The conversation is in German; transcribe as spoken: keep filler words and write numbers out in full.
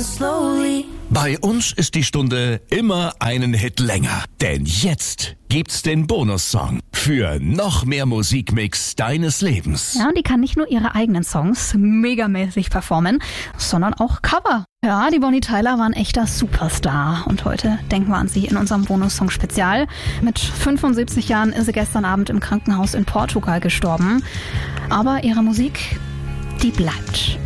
down slowly. Bei uns ist die Stunde immer einen Hit länger. Denn jetzt gibt's den Bonussong für noch mehr Musikmix deines Lebens. Ja, die kann nicht nur ihre eigenen Songs megamäßig performen, sondern auch Cover. Ja, die Bonnie Tyler war ein echter Superstar. Und heute denken wir an sie in unserem Bonussong-Spezial. Mit fünfundsiebzig Jahren ist sie gestern Abend im Krankenhaus in Portugal gestorben. Aber ihre Musik, die bleibt.